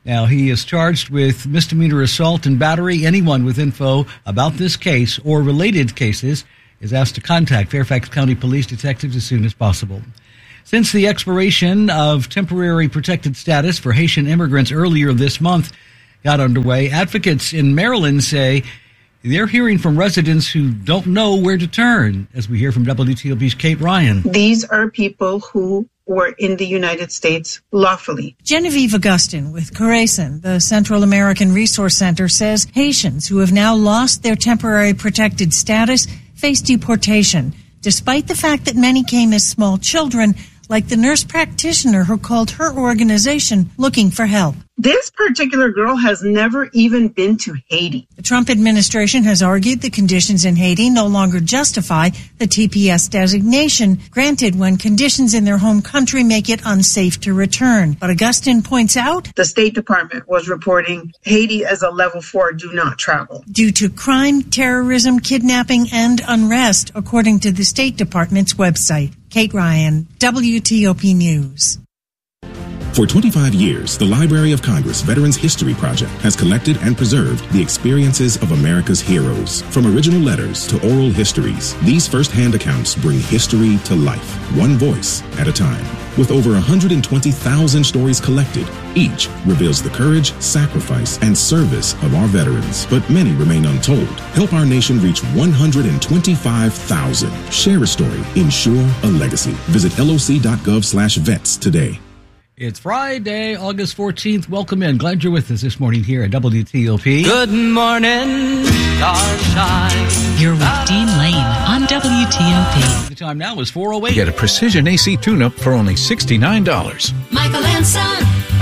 Now, he is charged with misdemeanor assault and battery. Anyone with info about this case or related cases is asked to contact Fairfax County Police detectives as soon as possible. Since the expiration of temporary protected status for Haitian immigrants earlier this month got underway, advocates in Maryland say they're hearing from residents who don't know where to turn, as we hear from W T O P's Kate Ryan. These are people who were in the United States lawfully. Genevieve Augustin with Corazon, the Central American Resource Center, says Haitians who have now lost their temporary protected status face deportation, despite the fact that many came as small children, like the nurse practitioner who called her organization looking for help. This particular girl has never even been to Haiti. The Trump administration has argued the conditions in Haiti no longer justify the T P S designation granted when conditions in their home country make it unsafe to return. But Augustin points out the State Department was reporting Haiti as a level four do not travel. Due to crime, terrorism, kidnapping, and unrest, according to the State Department's website. Kate Ryan, W T O P News. For twenty-five years, the Library of Congress Veterans History Project has collected and preserved the experiences of America's heroes. From original letters to oral histories, these first-hand accounts bring history to life, one voice at a time. With over one hundred twenty thousand stories collected, each reveals the courage, sacrifice, and service of our veterans. But many remain untold. Help our nation reach one hundred twenty-five thousand. Share a story. Ensure a legacy. Visit loc.gov slash vets today. It's Friday, August fourteenth. Welcome in. Glad you're with us this morning here at W T O P. Good morning, starshine. You're with Dean Lane on W T O P. The time now is four oh eight. Get a precision A C tune-up for only sixty-nine dollars. Michael and Son.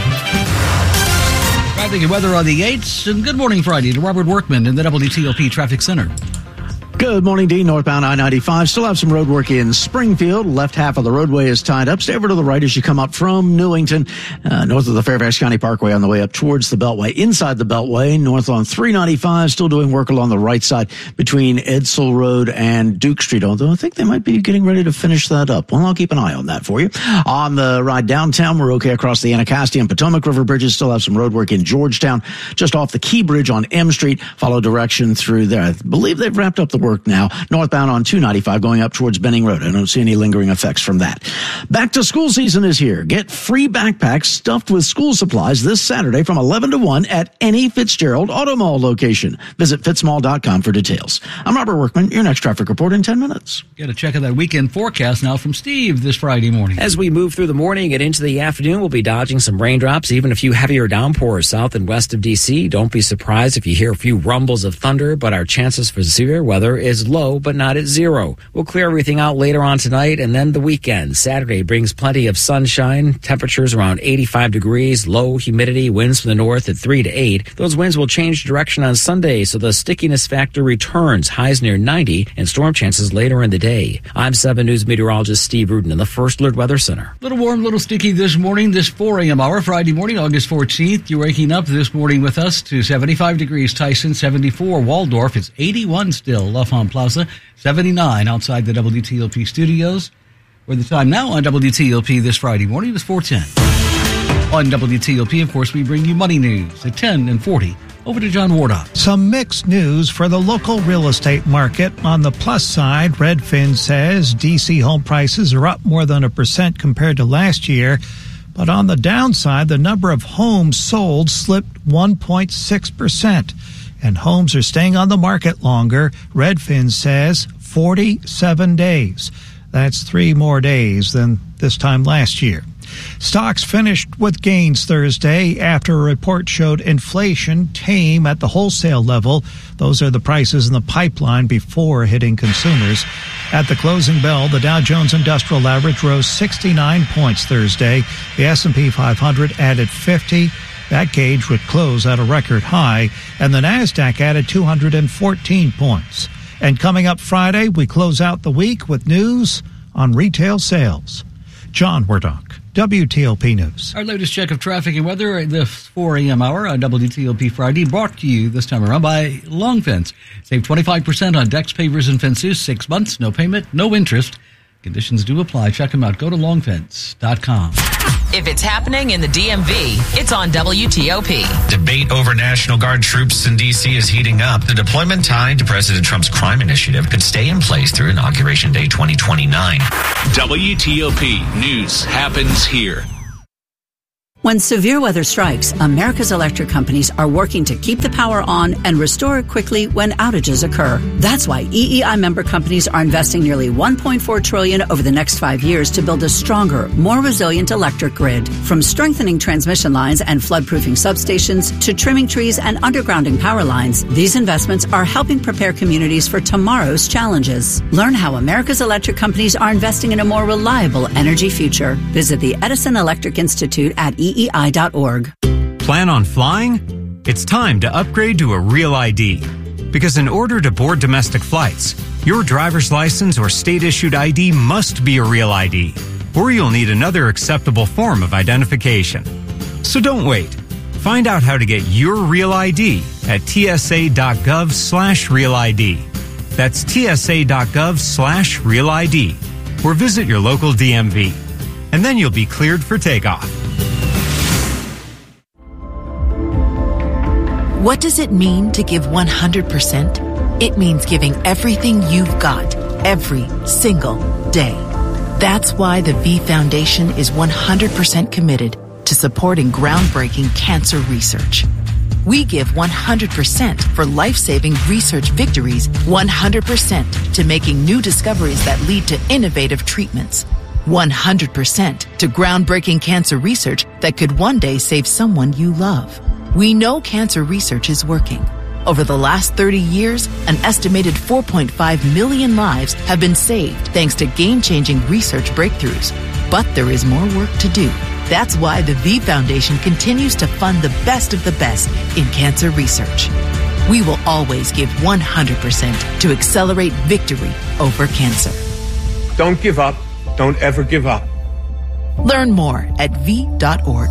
Traffic and weather on the eights. And good morning, Friday, to Robert Workman in the W T O P Traffic Center. Good morning, Dean. Northbound I ninety-five. Still have some road work in Springfield. Left half of the roadway is tied up. Stay over to the right as you come up from Newington, uh, north of the Fairfax County Parkway on the way up towards the Beltway. Inside the Beltway, north on three ninety-five, still doing work along the right side between Edsel Road and Duke Street, although I think they might be getting ready to finish that up. Well, I'll keep an eye on that for you. On the ride downtown, we're okay across the Anacostia and Potomac River bridges. Still have some road work in Georgetown, just off the Key Bridge on M Street. Follow direction through there. I believe they've wrapped up the work now. Northbound on two ninety-five going up towards Benning Road. I don't see any lingering effects from that. Back to school season is here. Get free backpacks stuffed with school supplies this Saturday from eleven to one at any Fitzgerald Auto Mall location. Visit fitzmall dot com for details. I'm Robert Workman, your next traffic report in ten minutes. Get a check of that weekend forecast now from Steve this Friday morning. As we move through the morning and into the afternoon, we'll be dodging some raindrops, even a few heavier downpours south and west of D C. Don't be surprised if you hear a few rumbles of thunder, but our chances for severe weather is low, but not at zero. We'll clear everything out later on tonight and then the weekend. Saturday brings plenty of sunshine, temperatures around eighty-five degrees, low humidity, winds from the north at three to eight. Those winds will change direction on Sunday, so the stickiness factor returns, highs near ninety, and storm chances later in the day. I'm seven News meteorologist Steve Rudin in the First Alert Weather Center. Little warm, little sticky this morning, this four a.m. hour, Friday morning, August fourteenth. You're waking up this morning with us to seventy-five degrees Tyson, seventy-four Waldorf. It's eighty-one still, L'Enfant Plaza. seventy-nine outside the W T O P studios. Where the time now on W T O P this Friday morning is four ten. On W T O P, of course, we bring you money news at ten and forty. Over to John Wardock. Some mixed news for the local real estate market. On the plus side, Redfin says D C home prices are up more than a percent compared to last year. But on the downside, the number of homes sold slipped one point six percent. And homes are staying on the market longer. Redfin says forty-seven days. That's three more days than this time last year. Stocks finished with gains Thursday after a report showed inflation tame at the wholesale level. Those are the prices in the pipeline before hitting consumers. At the closing bell, the Dow Jones Industrial Average rose sixty-nine points Thursday. The S and P five hundred added fifty. That gauge would close at a record high, and the NASDAQ added two hundred fourteen points. And coming up Friday, we close out the week with news on retail sales. John Wardock, W T O P News. Our latest check of traffic and weather at the four a.m. hour on W T O P Friday, brought to you this time around by Long Fence. Save twenty-five percent on decks, pavers, and fences. Six months, no payment, no interest. Conditions do apply. Check them out. Go to long fence dot com. If it's happening in the D M V, it's on W T O P. Debate over National Guard troops in D C is heating up. The deployment tied to President Trump's crime initiative could stay in place through Inauguration Day twenty twenty-nine. W T O P News happens here. When severe weather strikes, America's electric companies are working to keep the power on and restore it quickly when outages occur. That's why E E I member companies are investing nearly one point four trillion dollars over the next five years to build a stronger, more resilient electric grid. From strengthening transmission lines and floodproofing substations to trimming trees and undergrounding power lines, these investments are helping prepare communities for tomorrow's challenges. Learn how America's electric companies are investing in a more reliable energy future. Visit the Edison Electric Institute at E E I dot org. Plan on flying? It's time to upgrade to a Real I D. Because in order to board domestic flights, your driver's license or state-issued I D must be a Real I D, or you'll need another acceptable form of identification. So don't wait. Find out how to get your Real I D at tsa.gov slash Real ID. That's tsa.gov slash Real ID, or visit your local D M V. And then you'll be cleared for takeoff. What does it mean to give one hundred percent? It means giving everything you've got, every single day. That's why the V Foundation is one hundred percent committed to supporting groundbreaking cancer research. We give one hundred percent for life-saving research victories, one hundred percent to making new discoveries that lead to innovative treatments, one hundred percent to groundbreaking cancer research that could one day save someone you love. We know cancer research is working. Over the last thirty years, an estimated four point five million lives have been saved thanks to game-changing research breakthroughs. But there is more work to do. That's why the V Foundation continues to fund the best of the best in cancer research. We will always give one hundred percent to accelerate victory over cancer. Don't give up. Don't ever give up. Learn more at v dot org.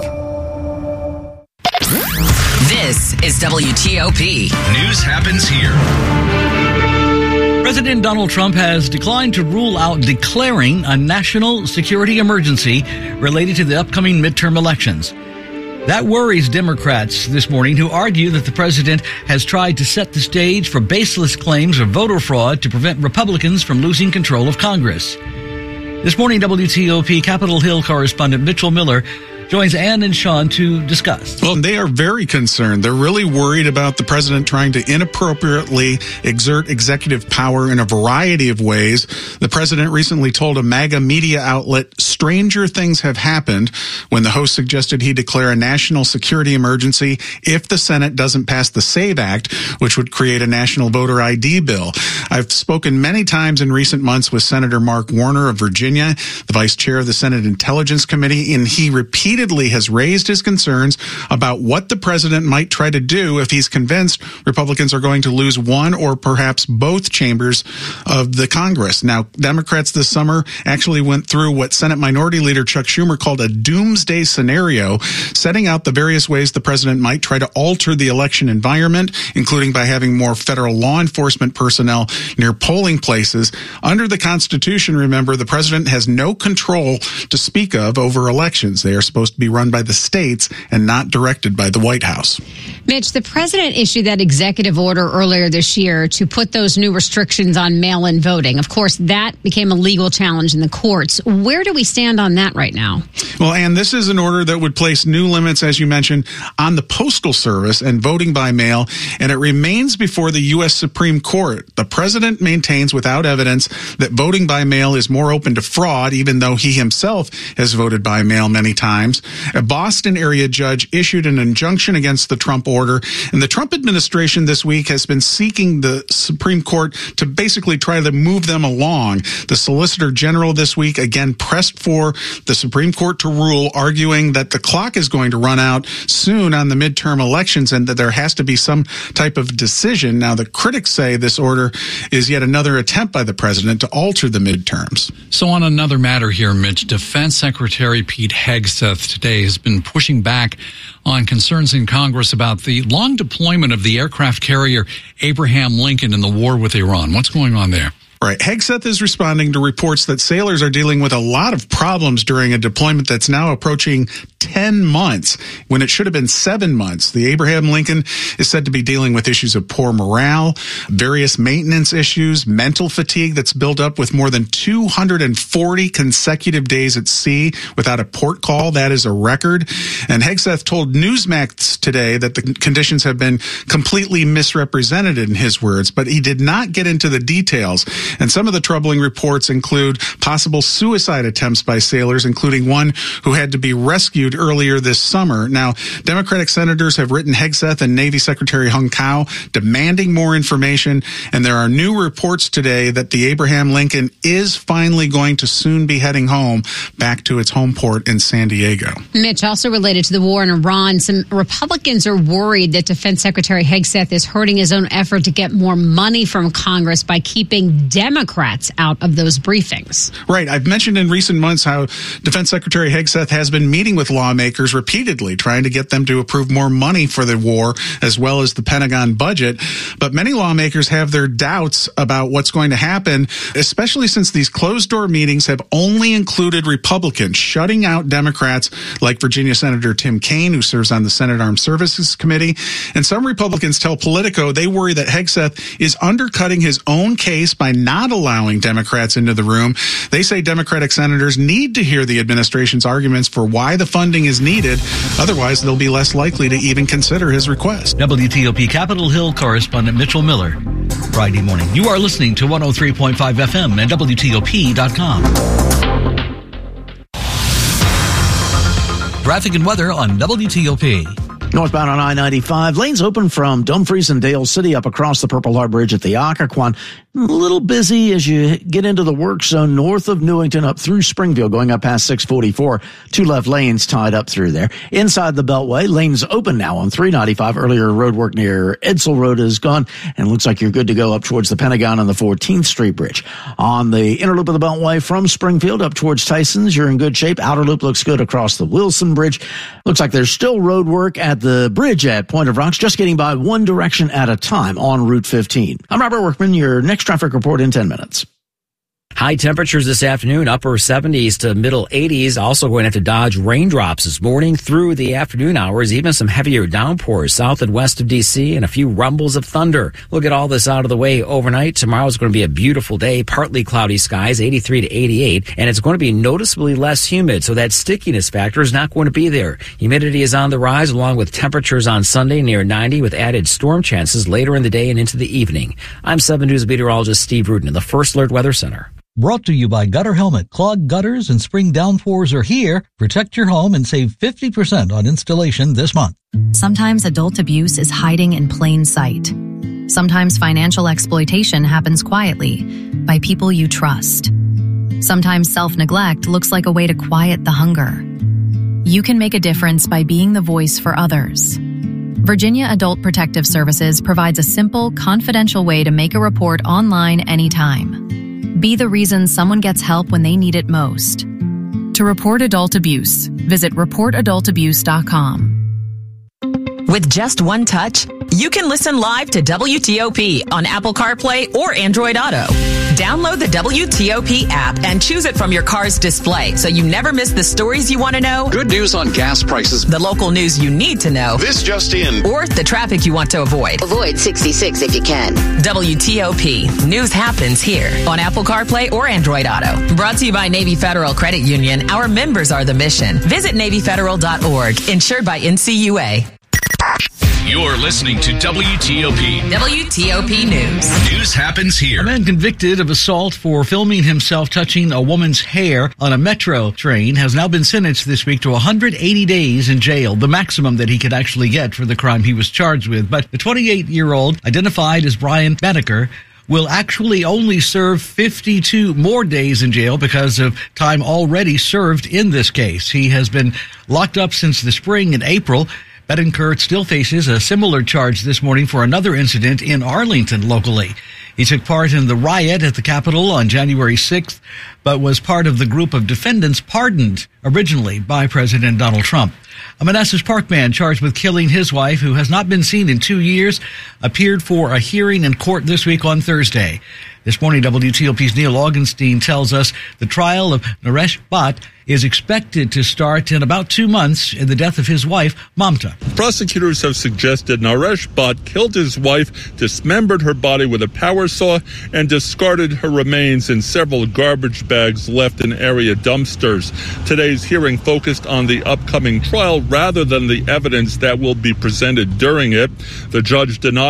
This is W T O P. News happens here. President Donald Trump has declined to rule out declaring a national security emergency related to the upcoming midterm elections. That worries Democrats this morning, who argue that the president has tried to set the stage for baseless claims of voter fraud to prevent Republicans from losing control of Congress. This morning, W T O P Capitol Hill correspondent Mitchell Miller joins Ann and Sean to discuss. Well, they are very concerned. They're really worried about the president trying to inappropriately exert executive power in a variety of ways. The president recently told a MAGA media outlet, stranger things have happened, when the host suggested he declare a national security emergency if the Senate doesn't pass the SAVE Act, which would create a national voter I D bill. I've spoken many times in recent months with Senator Mark Warner of Virginia, the vice chair of the Senate Intelligence Committee, and he repeatedly has raised his concerns about what the president might try to do if he's convinced Republicans are going to lose one or perhaps both chambers of the Congress. Now, Democrats this summer actually went through what Senate Minority Leader Chuck Schumer called a doomsday scenario, setting out the various ways the president might try to alter the election environment, including by having more federal law enforcement personnel near polling places. Under the Constitution, remember, the president has no control to speak of over elections. They are supposed to be run by the states and not directed by the White House. Mitch, the president issued that executive order earlier this year to put those new restrictions on mail-in voting. Of course, that became a legal challenge in the courts. Where do we stand on that right now? Well, Ann, this is an order that would place new limits, as you mentioned, on the Postal Service and voting by mail, and it remains before the U S Supreme Court. The president maintains without evidence that voting by mail is more open to fraud, even though he himself has voted by mail many times. A Boston area judge issued an injunction against the Trump order, and the Trump administration this week has been seeking the Supreme Court to basically try to move them along. The Solicitor General this week again pressed for the Supreme Court to rule, arguing that the clock is going to run out soon on the midterm elections and that there has to be some type of decision. Now, the critics say this order is yet another attempt by the president to alter the midterms. So on another matter here, Mitch, Defense Secretary Pete Hegseth today has been pushing back on concerns in Congress about the long deployment of the aircraft carrier Abraham Lincoln in the war with Iran. What's going on there? Right. Hegseth is responding to reports that sailors are dealing with a lot of problems during a deployment that's now approaching ten months when it should have been seven months. The Abraham Lincoln is said to be dealing with issues of poor morale, various maintenance issues, mental fatigue that's built up with more than two hundred forty consecutive days at sea without a port call. That is a record. And Hegseth told Newsmax today that the conditions have been completely misrepresented in his words, but he did not get into the details. And some of the troubling reports include possible suicide attempts by sailors, including one who had to be rescued earlier this summer. Now, Democratic senators have written Hegseth and Navy Secretary Hung Cao demanding more information, and there are new reports today that the Abraham Lincoln is finally going to soon be heading home back to its home port in San Diego. Mitch, also related to the war in Iran, some Republicans are worried that Defense Secretary Hegseth is hurting his own effort to get more money from Congress by keeping Democrats out of those briefings. Right. I've mentioned in recent months how Defense Secretary Hegseth has been meeting with lawmakers repeatedly, trying to get them to approve more money for the war as well as the Pentagon budget. But many lawmakers have their doubts about what's going to happen, especially since these closed-door meetings have only included Republicans, shutting out Democrats like Virginia Senator Tim Kaine, who serves on the Senate Armed Services Committee. And some Republicans tell Politico they worry that Hegseth is undercutting his own case by not allowing Democrats into the room. They say Democratic senators need to hear the administration's arguments for why the funding is needed. Otherwise, they'll be less likely to even consider his request. W T O P Capitol Hill correspondent Mitchell Miller. Friday morning. You are listening to one oh three point five F M and W T O P dot com. Traffic and weather on W T O P. Northbound on I ninety-five, lanes open from Dumfries and Dale City up across the Purple Heart Bridge at the Occoquan. A little busy as you get into the work zone north of Newington up through Springfield, going up past six forty-four. Two left lanes tied up through there. Inside the Beltway, lanes open now on three ninety-five. Earlier road work near Edsel Road is gone, and it looks like you're good to go up towards the Pentagon and the fourteenth Street Bridge. On the inner loop of the Beltway from Springfield up towards Tyson's, you're in good shape. Outer loop looks good across the Wilson Bridge. Looks like there's still road work at the bridge at Point of Rocks, just getting by one direction at a time on Route fifteen. I'm Robert Workman, your next traffic report in ten minutes. High temperatures this afternoon, upper seventies to middle eighties. Also going to have to dodge raindrops this morning through the afternoon hours. Even some heavier downpours south and west of D C and a few rumbles of thunder. We'll get all this out of the way overnight. Tomorrow's going to be a beautiful day. Partly cloudy skies, eighty-three to eighty-eight. And it's going to be noticeably less humid, so that stickiness factor is not going to be there. Humidity is on the rise, along with temperatures on Sunday near ninety, with added storm chances later in the day and into the evening. I'm seven News meteorologist Steve Rudin in the First Alert Weather Center. Brought to you by Gutter Helmet. Clogged gutters and spring downpours are here. Protect your home and save fifty percent on installation this month. Sometimes adult abuse is hiding in plain sight. Sometimes financial exploitation happens quietly by people you trust. Sometimes self-neglect looks like a way to quiet the hunger. You can make a difference by being the voice for others. Virginia Adult Protective Services provides a simple, confidential way to make a report online anytime. Be the reason someone gets help when they need it most. To report adult abuse, visit report adult abuse dot com. With just one touch, you can listen live to W T O P on Apple CarPlay or Android Auto. Download the W T O P app and choose it from your car's display so you never miss the stories you want to know. Good news on gas prices. The local news you need to know. This just in. Or the traffic you want to avoid. Avoid sixty-six if you can. W T O P. News happens here on Apple CarPlay or Android Auto. Brought to you by Navy Federal Credit Union. Our members are the mission. Visit Navy Federal dot org. Insured by N C U A. You're listening to W T O P. W T O P News. News happens here. A man convicted of assault for filming himself touching a woman's hair on a metro train has now been sentenced this week to one hundred eighty days in jail, the maximum that he could actually get for the crime he was charged with. But the twenty-eight-year-old, identified as Brian Banneker, will actually only serve fifty-two more days in jail because of time already served in this case. He has been locked up since the spring in April. Bettencourt still faces a similar charge this morning for another incident in Arlington locally. He took part in the riot at the Capitol on January sixth, but was part of the group of defendants pardoned originally by President Donald Trump. A Manassas Park man charged with killing his wife, who has not been seen in two years, appeared for a hearing in court this week on Thursday. This morning, W T O P's Neil Augenstein tells us the trial of Naresh Bhatt is expected to start in about two months in the death of his wife, Mamta. Prosecutors have suggested Naresh Bhatt killed his wife, dismembered her body with a power saw, and discarded her remains in several garbage bags left in area dumpsters. Today's hearing focused on the upcoming trial rather than the evidence that will be presented during it. The judge denied